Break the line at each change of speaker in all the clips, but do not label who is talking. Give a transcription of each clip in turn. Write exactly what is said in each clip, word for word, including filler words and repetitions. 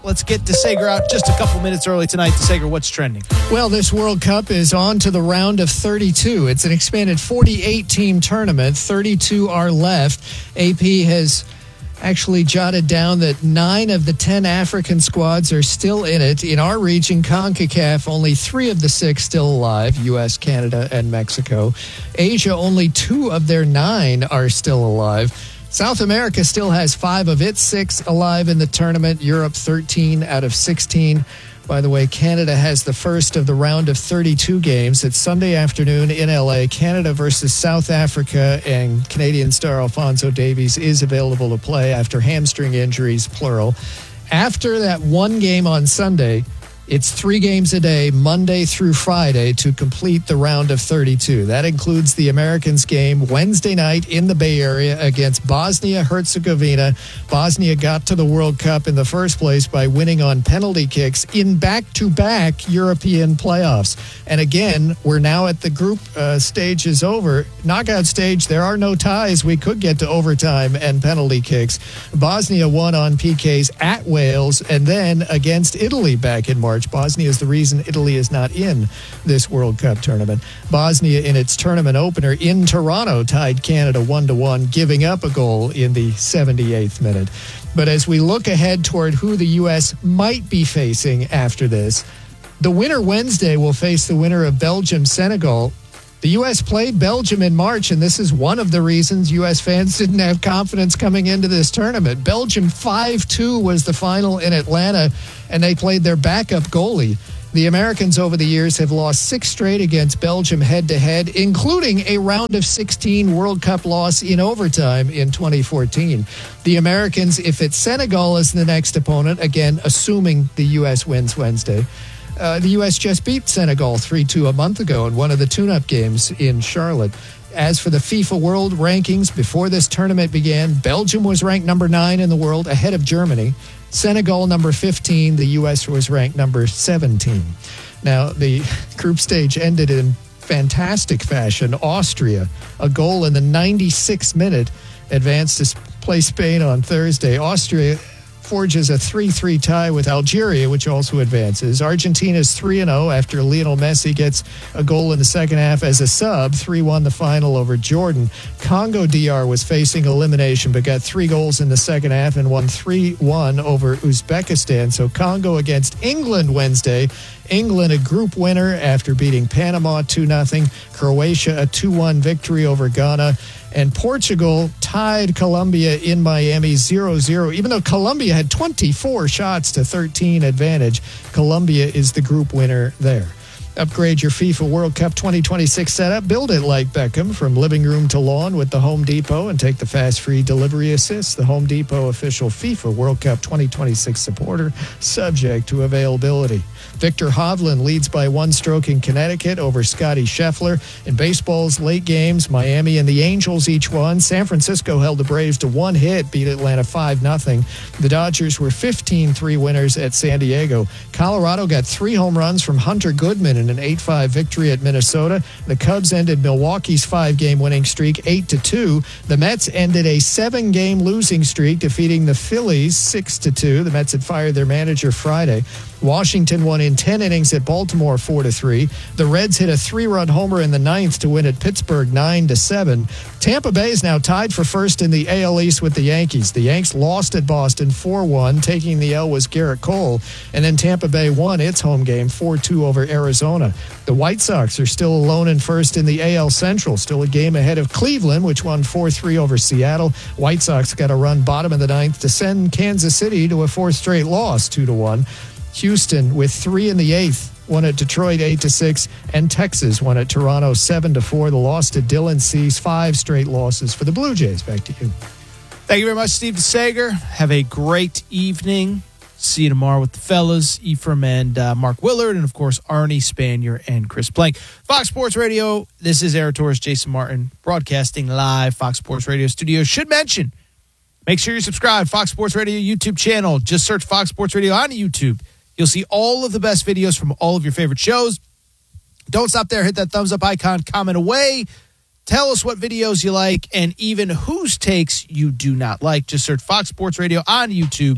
Let's get DeSager out just a couple minutes early tonight. DeSager, what's trending?
Well, this World Cup is on to the round of thirty-two. It's an expanded forty-eight team tournament. thirty-two are left. A P has actually jotted down that nine of the ten African squads are still in it. In our region, CONCACAF, only three of the six still alive, U S, Canada, and Mexico. Asia, only two of their nine are still alive. South America still has five of its six alive in the tournament. Europe, thirteen out of sixteen. By the way, Canada has the first of the round of thirty-two games. It's Sunday afternoon in L A. Canada versus South Africa, and Canadian star Alphonso Davies is available to play after hamstring injuries, plural. After that one game on Sunday, it's three games a day, Monday through Friday, to complete the round of thirty-two. That includes the Americans game Wednesday night in the Bay Area against Bosnia-Herzegovina. Bosnia got to the World Cup in the first place by winning on penalty kicks in back-to-back European playoffs. And again, we're now at the group uh, stage is over. Knockout stage, there are no ties. We could get to overtime and penalty kicks. Bosnia won on P Ks at Wales and then against Italy back in March. Bosnia is the reason Italy is not in this World Cup tournament. Bosnia, in its tournament opener in Toronto, tied Canada one to one, giving up a goal in the seventy-eighth minute. But as we look ahead toward who the U S might be facing after this, the winner Wednesday will face the winner of Belgium-Senegal. The U S played Belgium in March, and this is one of the reasons U S fans didn't have confidence coming into this tournament. Belgium five two was the final in Atlanta, and they played their backup goalie. The Americans over the years have lost six straight against Belgium head-to-head, including a round of sixteen World Cup loss in overtime in twenty fourteen. The Americans, if it's Senegal as the next opponent, again, assuming the U S wins Wednesday, Uh, the U S just beat Senegal three two a month ago in one of the tune-up games in Charlotte. As for the FIFA World Rankings, before this tournament began, Belgium was ranked number nine in the world, ahead of Germany. Senegal, number fifteen. The U S was ranked number seventeen. Now, the group stage ended in fantastic fashion. Austria, a goal in the ninety-sixth minute, advanced to play Spain on Thursday. Austria forges a three three tie with Algeria, which also advances. Argentina's three and oh after Lionel Messi gets a goal in the second half as a sub. three one the final over Jordan. Congo D R was facing elimination but got three goals in the second half and won three one over Uzbekistan. So Congo against England Wednesday. England a group winner after beating Panama two nothing. Croatia a two one victory over Ghana. And Portugal tied Colombia in Miami zero zero. Even though Colombia had twenty-four shots to thirteen advantage, Colombia is the group winner there. Upgrade your FIFA World Cup twenty twenty-six setup. Build it like Beckham, from living room to lawn with the Home Depot, and take the fast free delivery assist. The Home Depot official FIFA World Cup twenty twenty-six supporter, subject to availability. Victor Hovland leads by one stroke in Connecticut over Scotty Scheffler. In baseball's late games, Miami and the Angels each won. San Francisco held the Braves to one hit, beat Atlanta five nothing. The Dodgers were fifteen three winners at San Diego. Colorado got three home runs from Hunter Goodman in an eight five victory at Minnesota. The Cubs ended Milwaukee's five-game winning streak eight to two. The Mets ended a seven-game losing streak, defeating the Phillies six to two. The Mets had fired their manager Friday. Washington won in ten innings at Baltimore four to three. The Reds hit a three-run homer in the ninth to win at Pittsburgh nine to seven. Tampa Bay is now tied for first in the A L East with the Yankees. The Yanks lost at Boston four one. Taking the L was Garrett Cole. And then Tampa Bay won its home game four two over Arizona. The White Sox are still alone in first in the A L Central, still a game ahead of Cleveland, which won four three over Seattle. White Sox got a run bottom of the ninth to send Kansas City to a fourth straight loss, two to one. Houston with three in the eighth won at Detroit eight to six, and Texas won at Toronto seven to four. The loss to Dylan Cease, five straight losses for the Blue Jays. Back to you.
Thank you very much, Steve DeSager. Have a great evening. See you tomorrow with the fellas, Ephraim and uh, Mark Willard, and of course Arnie Spanier and Chris Blank. Fox Sports Radio. This is Eric Torres, Jason Martin, broadcasting live. Fox Sports Radio Studios. Should mention, make sure you subscribe. Fox Sports Radio YouTube channel. Just search Fox Sports Radio on YouTube. You'll see all of the best videos from all of your favorite shows. Don't stop there. Hit that thumbs up icon. Comment away. Tell us what videos you like and even whose takes you do not like. Just search Fox Sports Radio on YouTube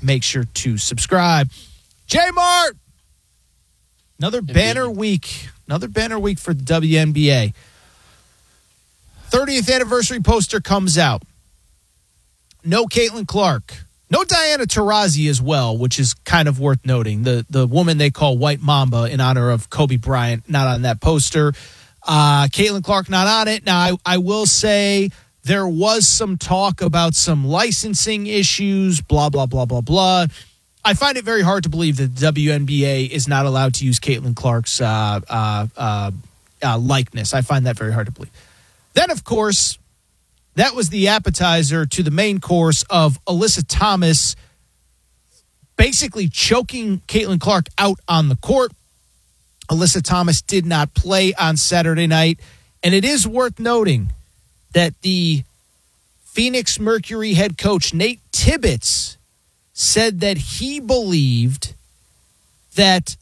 make sure to subscribe. J-Mart, another Indeed. banner week. Another banner week for the W N B A. thirtieth anniversary poster comes out. No Caitlin Clark. No Diana Taurasi as well, which is kind of worth noting. The the woman they call White Mamba in honor of Kobe Bryant, not on that poster. Uh, Caitlin Clark not on it. Now, I, I will say there was some talk about some licensing issues, blah, blah, blah, blah, blah. I find it very hard to believe that the W N B A is not allowed to use Caitlin Clark's uh, uh, uh, uh, likeness. I find that very hard to believe. Then, of course, that was the appetizer to the main course of Alyssa Thomas basically choking Caitlin Clark out on the court. Alyssa Thomas did not play on Saturday night, and it is worth noting that the Phoenix Mercury head coach, Nate Tibbetts, said that he believed that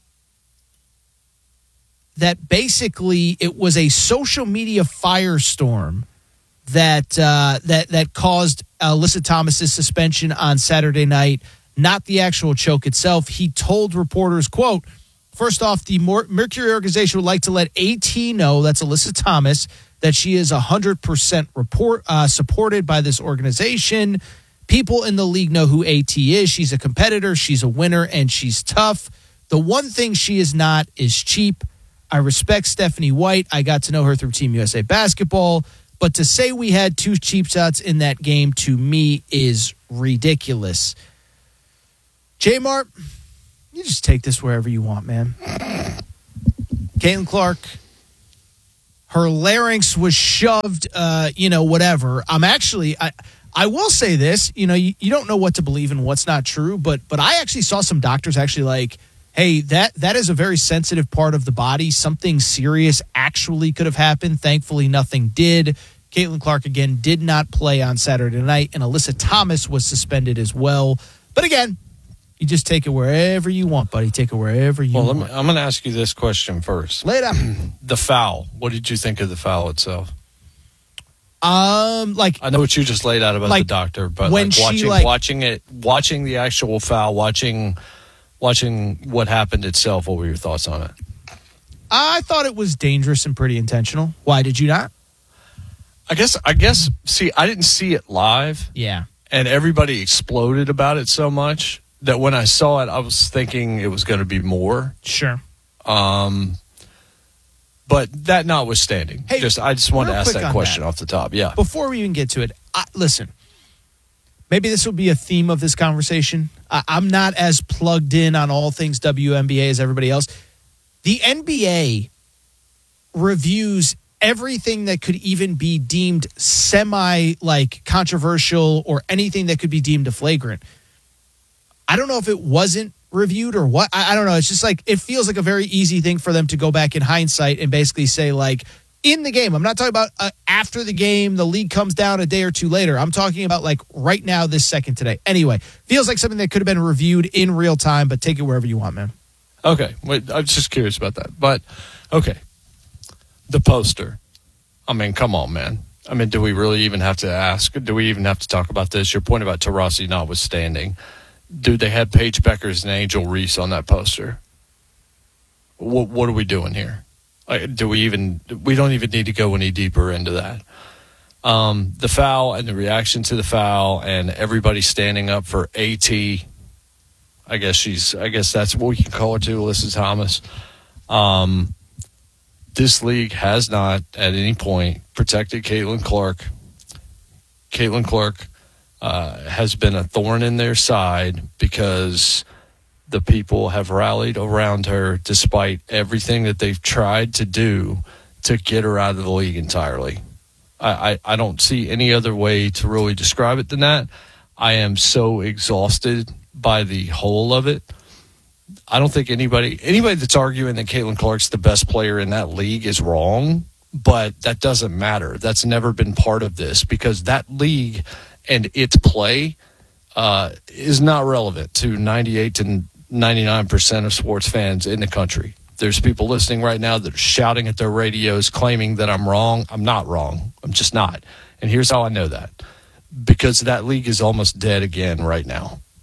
that basically it was a social media firestorm that uh, that that caused Alyssa Thomas's suspension on Saturday night, not the actual choke itself. He told reporters, quote, "First off, the Mercury organization would like to let AT know," that's Alyssa Thomas, "that she is one hundred percent report, uh, supported by this organization. People in the league know who AT is. She's a competitor, she's a winner, and she's tough. The one thing she is not is cheap. I respect Stephanie White. I got to know her through Team U S A Basketball. But to say we had two cheap shots in that game, to me, is ridiculous." J-Mart, you just take this wherever you want, man. Caitlin Clark, her larynx was shoved, uh, you know, whatever. I'm actually, I, I will say this, you know, you, you don't know what to believe and what's not true, but but I actually saw some doctors actually like, hey, that that is a very sensitive part of the body. Something serious actually could have happened. Thankfully, nothing did. Caitlin Clark, again, did not play on Saturday night, and Alyssa Thomas was suspended as well. But again, you just take it wherever you want, buddy. Take it wherever you
well,
want.
Well, I'm going to ask you this question first.
Lay it out.
The foul. What did you think of the foul itself?
Um, like
I know what you just laid out about
like
the doctor, but
when
like
she,
watching,
like,
watching it, watching the actual foul, watching, watching what happened itself. What were your thoughts on it?
I thought it was dangerous and pretty intentional. Why did you not?
I guess. I guess. See, I didn't see it live.
Yeah,
and everybody exploded about it so much that when I saw it, I was thinking it was going to be more.
Sure.
Um. But that notwithstanding,
hey,
just I just wanted to ask that question
that.
off the top. Yeah.
Before we even get to it, I, listen, maybe this will be a theme of this conversation. I, I'm not as plugged in on all things W N B A as everybody else. The N B A reviews everything that could even be deemed semi like controversial or anything that could be deemed a flagrant. I don't know if it wasn't reviewed or what. I, I don't know. It's just like it feels like a very easy thing for them to go back in hindsight and basically say, like, in the game. I'm not talking about uh, after the game, the league comes down a day or two later. I'm talking about like right now, this second today. Anyway, feels like something that could have been reviewed in real time, but take it wherever you want, man.
Okay. Wait, I'm just curious about that. But, okay. The poster. I mean, come on, man. I mean, do we really even have to ask? Do we even have to talk about this? Your point about Taurasi notwithstanding. Dude, they had Paige Beckers and Angel Reese on that poster. What what are we doing here? Like, do we even? We don't even need to go any deeper into that. Um, the foul and the reaction to the foul and everybody standing up for AT. I guess she's. I guess that's what we can call her too, Alyssa Thomas. Um, this league has not at any point protected Caitlin Clark. Caitlin Clark. Uh, has been a thorn in their side because the people have rallied around her despite everything that they've tried to do to get her out of the league entirely. I, I, I don't see any other way to really describe it than that. I am so exhausted by the whole of it. I don't think anybody anybody that's arguing that Caitlin Clark's the best player in that league is wrong, but that doesn't matter. That's never been part of this because that league and its play uh, is not relevant to ninety-eight to ninety-nine percent of sports fans in the country. There's people listening right now that are shouting at their radios claiming that I'm wrong. I'm not wrong. I'm just not. And here's how I know that. Because that league is almost dead again right now.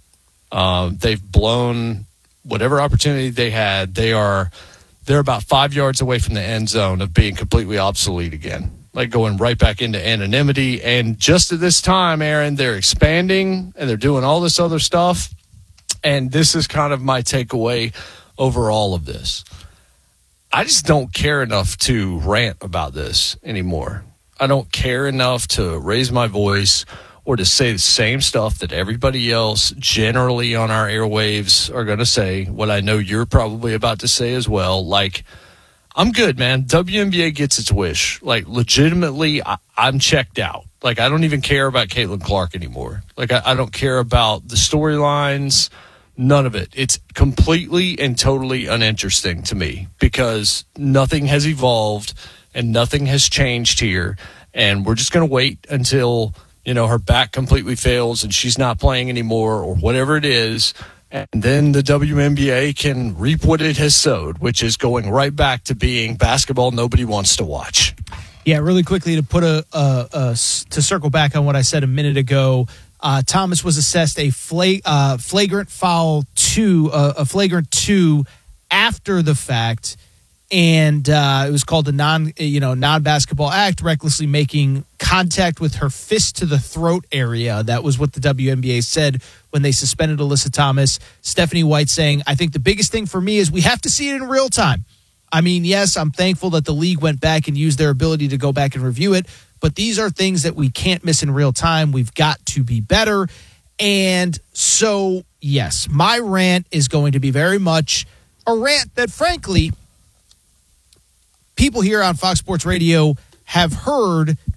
Um, they've blown whatever opportunity they had. They are they're about five yards away from the end zone of being completely obsolete again, like going right back into anonymity. And just at this time, Aaron, they're expanding and they're doing all this other stuff. And this is kind of my takeaway over all of this. I just don't care enough to rant about this anymore. I don't care enough to raise my voice or to say the same stuff that everybody else generally on our airwaves are going to say, what I know you're probably about to say as well. Like, I'm good, man. W N B A gets its wish. Like, legitimately, I, I'm checked out. Like, I don't even care about Caitlin Clark anymore. Like, I, I don't care about the storylines, none of it. It's completely and totally uninteresting to me because nothing has evolved and nothing has changed here. And we're just going to wait until, you know, her back completely fails and she's not playing anymore or whatever it is. And then the W N B A can reap what it has sowed, which is going right back to being basketball nobody wants to watch.
Yeah, really quickly to put a, a, a to circle back on what I said a minute ago. Uh, Thomas was assessed a flag, uh, flagrant foul two, uh, a flagrant two after the fact, and uh, it was called a non, you know, non-basketball act, recklessly making contact with her fist to the throat area. That was what the W N B A said when they suspended Alyssa Thomas. Stephanie White saying, I think the biggest thing for me is we have to see it in real time. I mean, yes, I'm thankful that the league went back and used their ability to go back and review it, but these are things that we can't miss in real time. We've got to be better. And so, yes, my rant is going to be very much a rant that, frankly, people here on Fox Sports Radio have heard